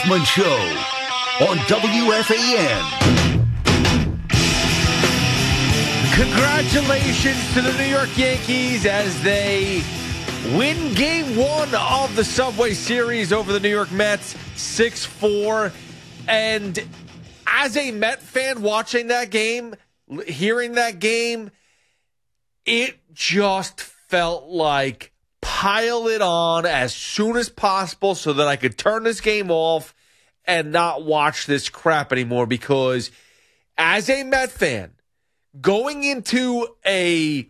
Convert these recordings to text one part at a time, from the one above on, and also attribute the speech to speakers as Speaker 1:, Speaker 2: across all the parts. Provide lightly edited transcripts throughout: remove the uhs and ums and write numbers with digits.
Speaker 1: Hoffman Show on WFAN.
Speaker 2: Congratulations to the New York Yankees as they win Game 1 of the Subway Series over the New York Mets, 6-4. And as a Met fan watching that game, hearing that game, it just felt like pile it on as soon as possible so that I could turn this game off and not watch this crap anymore. Because as a Met fan, going into a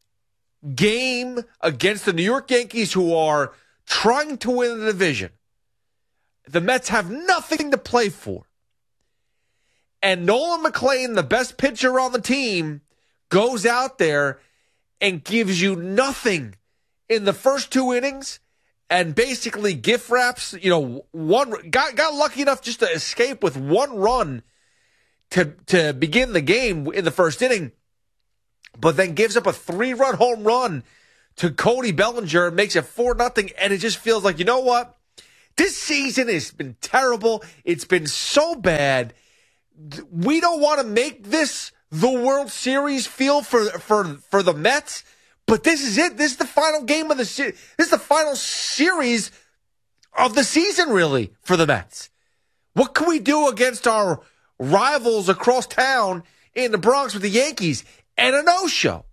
Speaker 2: game against the New York Yankees, who are trying to win the division, the Mets have nothing to play for. And Nolan McLean, the best pitcher on the team, goes out there and gives you nothing in the first 2 innings and basically gift wraps, got lucky enough just to escape with 1 run to begin the game in the first inning, but then gives up a 3-run home run to Cody Bellinger and makes it 4-0. And it just feels like, you know what? This season has been terrible. It's been so bad. We don't want to make this the World Series feel for the Mets, but this is it. This is the final game of the series. This is the final series of the season, really, for the Mets. What can we do against our rivals across town in the Bronx with the Yankees? And a no-show.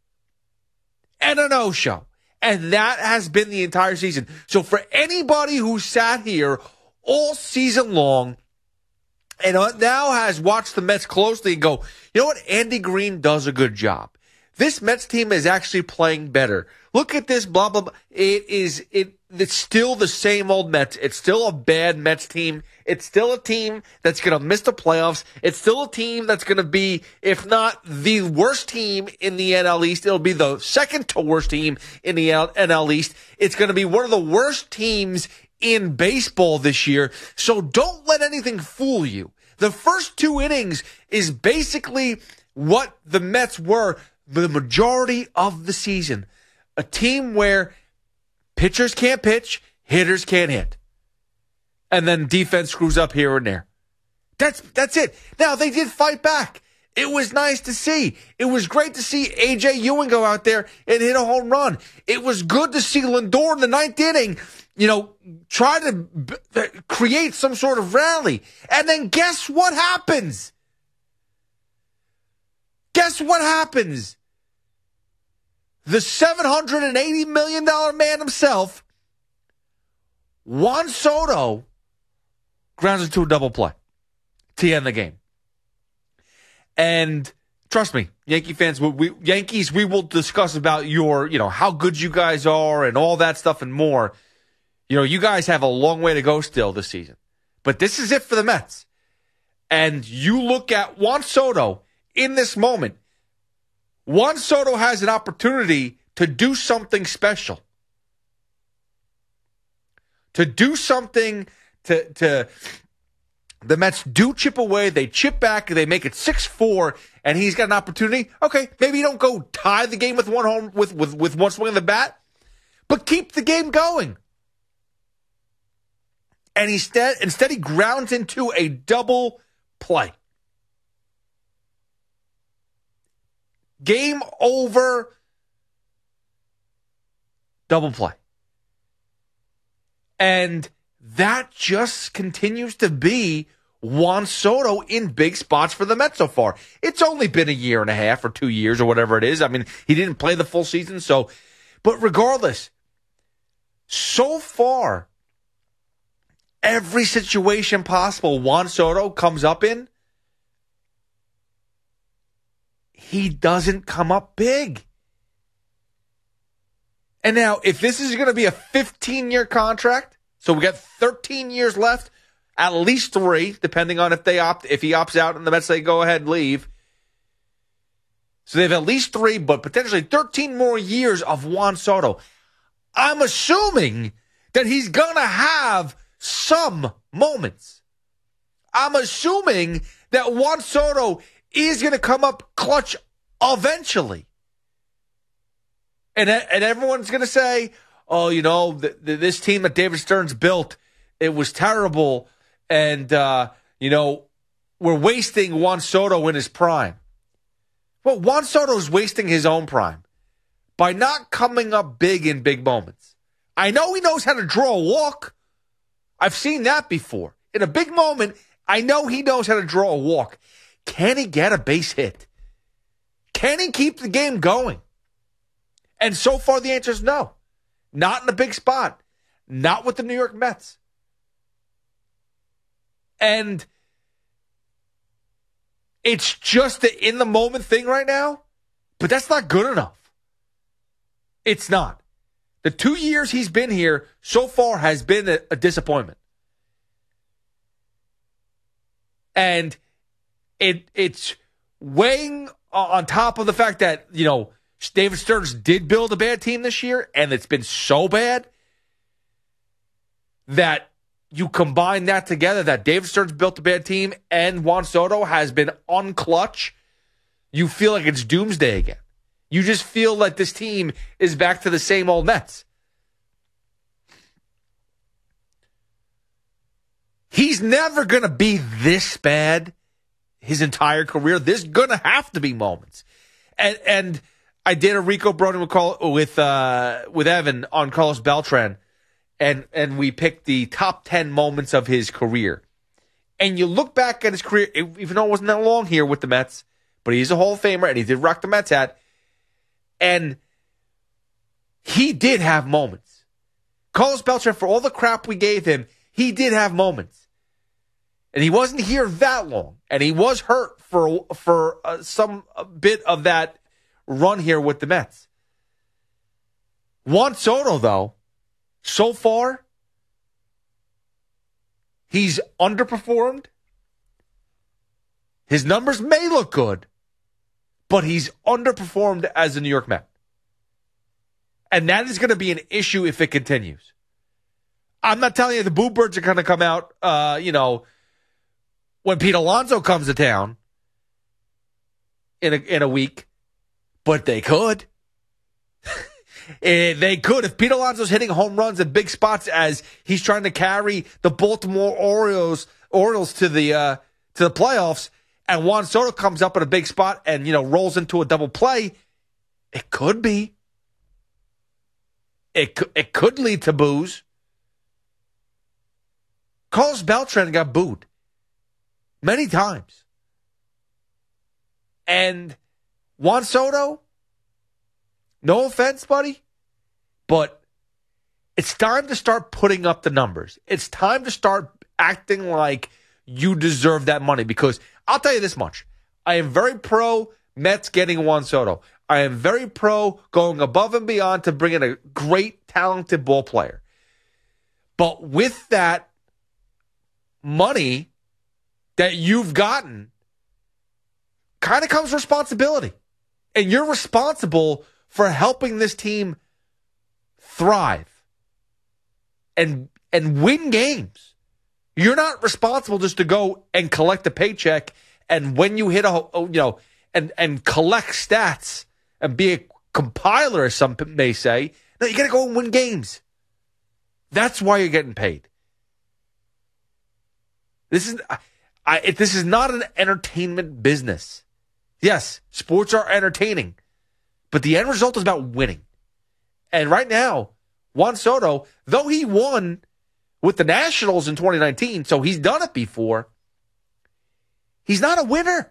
Speaker 2: And a no-show. And that has been the entire season. So for anybody who sat here all season long and now has watched the Mets closely and go, you know what? Andy Green does a good job. This Mets team is actually playing better. Look at this, blah, blah, blah. It's still the same old Mets. It's still a bad Mets team. It's still a team that's going to miss the playoffs. It's still a team that's going to be, if not the worst team in the NL East, it'll be the second to worst team in the NL East. It's going to be one of the worst teams in baseball this year. So don't let anything fool you. The first 2 innings is basically what the Mets were the majority of the season. A team where pitchers can't pitch, hitters can't hit. And then defense screws up here and there. That's it. Now, they did fight back. It was nice to see. It was great to see A.J. Ewing go out there and hit a home run. It was good to see Lindor in the 9th inning, try to create some sort of rally. And then guess what happens? Guess what happens? The $780 million man himself, Juan Soto, grounds into a double play to end the game. And trust me, Yankee fans, we will discuss about your, how good you guys are and all that stuff and more. You guys have a long way to go still this season. But this is it for the Mets. And you look at Juan Soto in this moment. Juan Soto has an opportunity to do something special. To do something to the Mets do chip away, they chip back, they make it 6-4, and he's got an opportunity. Okay, maybe you don't go tie the game with with one swing of the bat, but keep the game going. And instead he grounds into a double play. Game over, double play. And that just continues to be Juan Soto in big spots for the Mets so far. It's only been a year and a half or 2 years or whatever it is. I mean, he didn't play the full season, but regardless, so far, every situation possible Juan Soto comes up in, he doesn't come up big. And now, if this is going to be a 15-year contract, so we got 13 years left, at least 3, depending on if he opts out and the Mets say go ahead and leave. So they have at least 3, but potentially 13 more years of Juan Soto. I'm assuming that he's going to have some moments. I'm assuming that Juan Soto is going to come up clutch eventually. And everyone's going to say, oh, this team that David Stearns built, it was terrible. And, we're wasting Juan Soto in his prime. Well, Juan Soto's wasting his own prime by not coming up big in big moments. I know he knows how to draw a walk. I've seen that before. In a big moment, I know he knows how to draw a walk. Can he get a base hit? Can he keep the game going? And so far, the answer is no. Not in a big spot. Not with the New York Mets. And it's just the in-the-moment thing right now, but that's not good enough. It's not. The 2 years he's been here so far has been a disappointment. And it's weighing on top of the fact that, David Stearns did build a bad team this year, and it's been so bad that you combine that together, that David Stearns built a bad team and Juan Soto has been unclutch, you feel like it's doomsday again. You just feel like this team is back to the same old Mets. He's never going to be this bad his entire career. There's going to have to be moments. And I did a Rico Broden with Evan on Carlos Beltran, and we picked the top 10 moments of his career. And you look back at his career, even though it wasn't that long here with the Mets, but he's a Hall of Famer, and he did rock the Mets hat, and he did have moments. Carlos Beltran, for all the crap we gave him, he did have moments. And he wasn't here that long, and he was hurt for some bit of that run here with the Mets. Juan Soto, though, so far, he's underperformed. His numbers may look good, but he's underperformed as a New York Met. And that is going to be an issue if it continues. I'm not telling you the Boo Birds are going to come out, when Pete Alonso comes to town in a week. But they could. They could. If Pete Alonso's hitting home runs at big spots as he's trying to carry the Baltimore Orioles to the playoffs, and Juan Soto comes up at a big spot and, rolls into a double play, it could be. It could lead to boos. Carlos Beltran got booed many times. And Juan Soto, no offense, buddy, but it's time to start putting up the numbers. It's time to start acting like you deserve that money, because I'll tell you this much. I am very pro Mets getting Juan Soto. I am very pro going above and beyond to bring in a great, talented ball player. But with that money that you've gotten, kind of comes responsibility. And you're responsible for helping this team thrive and win games. You're not responsible just to go and collect a paycheck, and when you hit and collect stats and be a compiler, as some may say. No, you got to go and win games. That's why you're getting paid. This is not an entertainment business. Yes, sports are entertaining, but the end result is about winning. And right now, Juan Soto, though he won with the Nationals in 2019, so he's done it before, he's not a winner.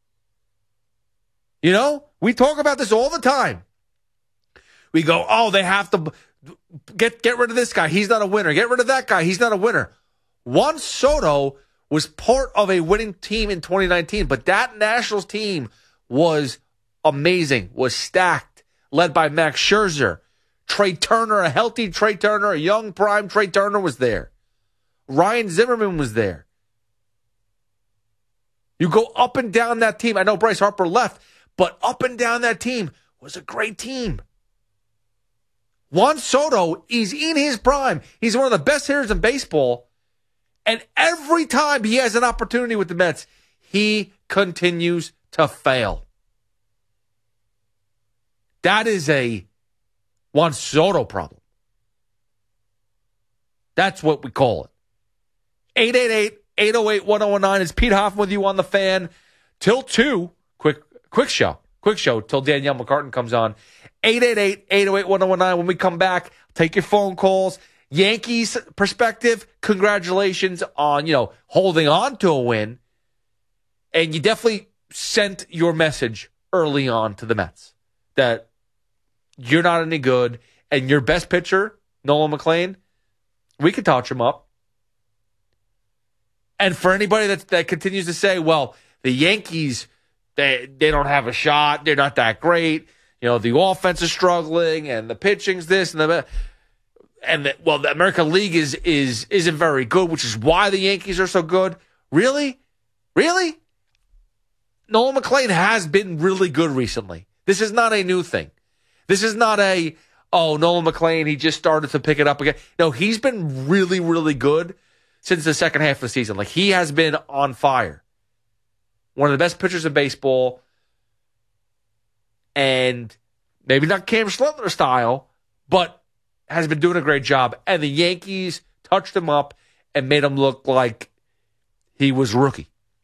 Speaker 2: We talk about this all the time. We go, oh, they have to get rid of this guy. He's not a winner. Get rid of that guy. He's not a winner. Juan Soto was part of a winning team in 2019, but that Nationals team was amazing, was stacked, led by Max Scherzer. Trey Turner, a healthy Trey Turner, a young prime Trey Turner was there. Ryan Zimmerman was there. You go up and down that team. I know Bryce Harper left, but up and down that team was a great team. Juan Soto is in his prime. He's one of the best hitters in baseball. And every time he has an opportunity with the Mets, he continues to fail. That is a Juan Soto problem. That's what we call it. 888-808-1019. It's Pete Hoffman with you on the Fan till 2. Quick show till Danielle McCartan comes on. 888-808-1019. When we come back, take your phone calls. Yankees perspective, congratulations on, holding on to a win. And you definitely sent your message early on to the Mets that you're not any good. And your best pitcher, Nolan McLean, we could touch him up. And for anybody that continues to say, well, the Yankees, they don't have a shot. They're not that great. The offense is struggling and the pitching's this and the American League isn't very good, which is why the Yankees are so good. Really? Nolan McLean has been really good recently. This is not a new thing. This is not Nolan McLean, he just started to pick it up again. No, he's been really, really good since the second half of the season. Like, he has been on fire. One of the best pitchers in baseball. And maybe not Cam Schlittler style, but has been doing a great job. And the Yankees touched him up and made him look like he was rookie.